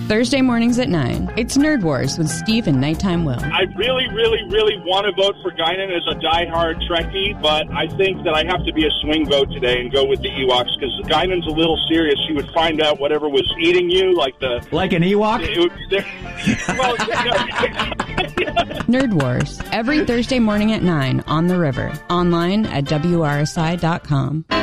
Thursday mornings at 9. It's Nerd Wars with Steve and Nighttime Will. I really want to vote for Guinan as a diehard Trekkie, but I think that I have to be a swing vote today and go with the Ewoks, because Guinan's a little serious. She would find out whatever was eating you, like an Ewok? Nerd Wars, every Thursday morning at 9 on the river. Online at WRSI.com.